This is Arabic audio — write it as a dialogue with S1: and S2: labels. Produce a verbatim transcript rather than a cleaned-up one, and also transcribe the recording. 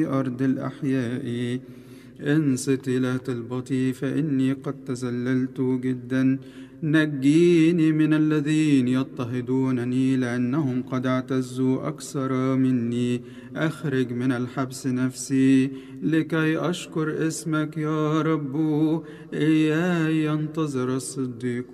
S1: أرض الأحياء. انصت إلى طلبتي فإني قد تذللت جدا. نجيني من الذين يضطهدونني لأنهم قد اعتزوا أكثر مني. أخرج من الحبس نفسي لكي أشكر اسمك يا رب. إياي ينتظر الصديق